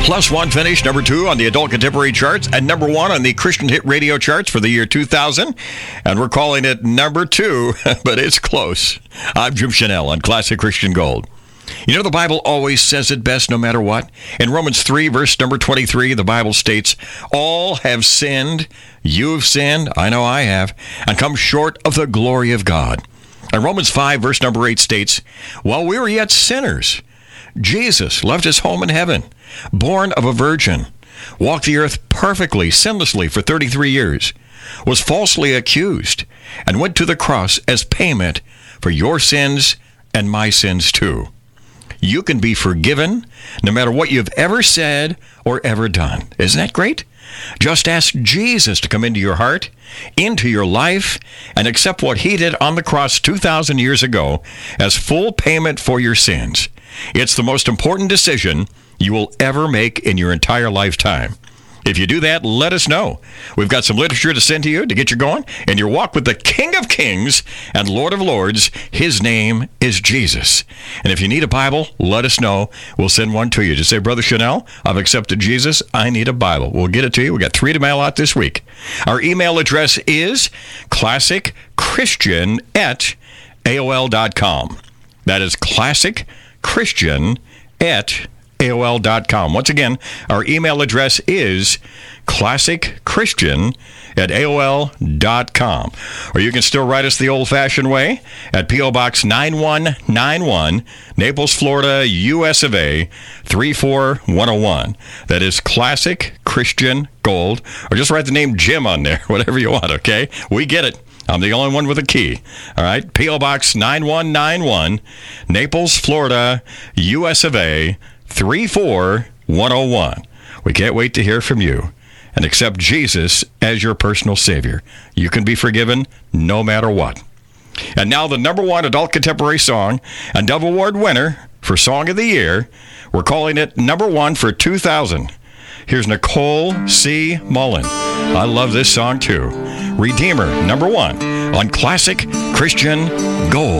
Plus One finished number 2 on the adult contemporary charts and number 1 on the Christian hit radio charts for the year 2000. And we're calling it number 2, but it's close. I'm Jim Chanel on Classic Christian Gold. You know, the Bible always says it best no matter what. In Romans 3, verse number 23, the Bible states, "All have sinned, you've sinned, I know I have, and come short of the glory of God." And Romans 5, verse number 8 states, "While we were yet sinners, Jesus left his home in heaven, born of a virgin, walked the earth perfectly, sinlessly for 33 years, was falsely accused, and went to the cross as payment for your sins and my sins too." You can be forgiven no matter what you've ever said or ever done. Isn't that great? Just ask Jesus to come into your heart, into your life, and accept what he did on the cross 2,000 years ago as full payment for your sins. It's the most important decision you will ever make in your entire lifetime. If you do that, let us know. We've got some literature to send to you to get you going in your walk with the King of Kings and Lord of Lords. His name is Jesus. And if you need a Bible, let us know. We'll send one to you. Just say, "Brother Chanel, I've accepted Jesus. I need a Bible." We'll get it to you. We've got 3 to mail out this week. Our email address is classicchristian@aol.com. That is classicchristian@aol.com. Once again, our email address is classicchristian@aol.com. Or you can still write us the old-fashioned way at P.O. Box 9191, Naples, Florida, U.S. of A. 34101. That is Classic Christian Gold. Or just write the name Jim on there, whatever you want, okay? We get it. I'm the only one with a key. All right? P.O. Box 9191, Naples, Florida, U.S. of A. 34101. We can't wait to hear from you and accept Jesus as your personal Savior. You can be forgiven no matter what. And now the number 1 adult contemporary song and Dove Award winner for Song of the Year. We're calling it number 1 for 2000. Here's Nicole C. Mullen. I love this song too. Redeemer, number 1 on Classic Christian Gold.